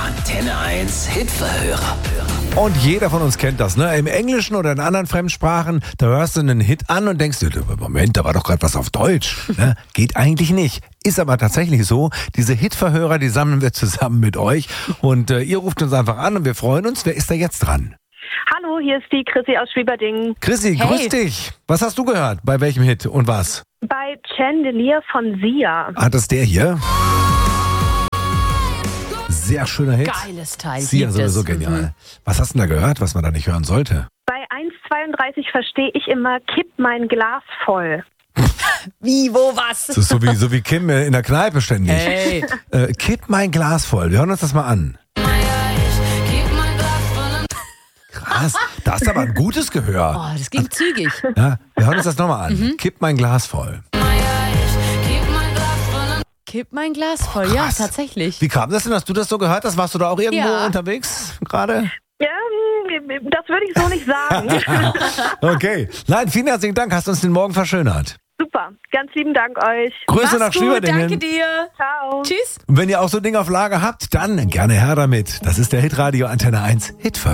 Antenne 1 Hitverhörer. Und jeder von uns kennt das, ne? Im Englischen oder in anderen Fremdsprachen, da hörst du einen Hit an und denkst dir, Moment, da war doch gerade was auf Deutsch. Ne? Geht eigentlich nicht. Ist aber tatsächlich so. Diese Hitverhörer, die sammeln wir zusammen mit euch. Und ihr ruft uns einfach an und wir freuen uns. Wer ist da jetzt dran? Hallo, hier ist die Chrissy aus Schwieberdingen. Chrissy, grüß dich. Was hast du gehört? Bei welchem Hit und was? Bei Chandelier von Sia. Ah, das ist der hier? Sehr schöner Hit. Geiles Teil. Sia Gibt sowieso es. genial. Was hast du denn da gehört, was man da nicht hören sollte? Bei 1,32 verstehe ich immer, kipp mein Glas voll. Wie, wo, was? Das ist so wie Kim in der Kneipe ständig. Hey. Kipp mein Glas voll. Wir hören uns das mal an. Krass, da hast du aber ein gutes Gehör. Oh, das ging zügig. Ja, wir hören uns das nochmal an. Kipp mein Glas voll. Kipp mein Glas voll. Ja, Krass. tatsächlich. Wie kam das denn? Hast du das so gehört? Warst du da auch irgendwo Ja. unterwegs gerade? Ja, das würde ich so nicht sagen. Okay. Nein, vielen herzlichen Dank. Hast uns den Morgen verschönert. Super, ganz lieben Dank euch. Grüße nach Mach's gut, Schwieberdingen. danke dir. Ciao. Tschüss. Und wenn ihr auch so Dinge auf Lager habt, dann gerne her damit. Das ist der Hitradio Antenne 1 Hitverhör.